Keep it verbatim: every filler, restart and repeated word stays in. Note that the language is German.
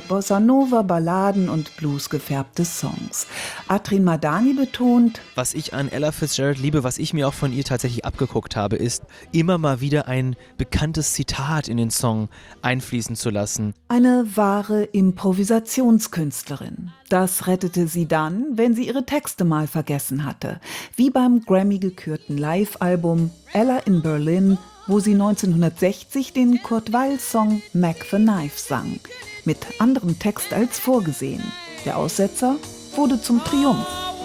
Bossa Nova, Balladen und Blues gefärbte Songs. Atrin Madani betont: Was ich an Ella Fitzgerald liebe, was ich mir auch von ihr tatsächlich abgeguckt habe, ist, immer mal wieder ein bekanntes Zitat in den Song einfließen zu lassen. Eine wahre Improvisationskünstlerin. Das rettete sie dann, wenn sie ihre Texte mal vergessen hatte. Wie beim Grammy-gekürten Live-Album Ella in Berlin, wo sie neunzehnhundertsechzig den Kurt-Weill-Song Mac the Knife sang. Mit anderem Text als vorgesehen. Der Aussetzer wurde zum Triumph.